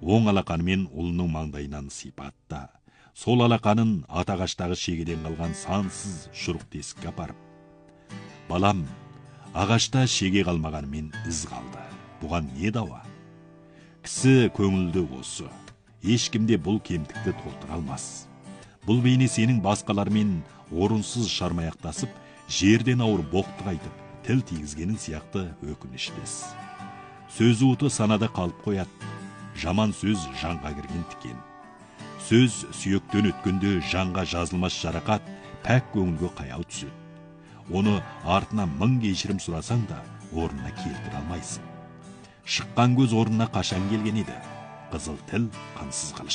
оң алақанымен ұлының маңдайынан сипатты. Сол алақанын атағаштағы шегеден қалған сансыз шұрық тесікке апарып: балам, ағашта шеге қалмағанымен із қалды. Бұған не дауа? Кісі көңілді осы. Ешкімде бұл кемтікті толтыра алмас. Бұл бейне сенің басқалармен орынсыз шармаяқтасып, жерден ауыр боқтық айтып, тіл тигізгенің сияқты өкініштес. Сөз уыты санада қалып қояды. Жаман сөз жанға кірген тікен. Сөз сүйектен өткенде жанға жазылмас жарақат, пәк көңілге қаяу түседі. Оны артына мың кешірім сұрасаң да, орнына келтіре алмайсың. Шыққан көз орнына қашан келген еді? Қызыл тіл, қансыз қылыш.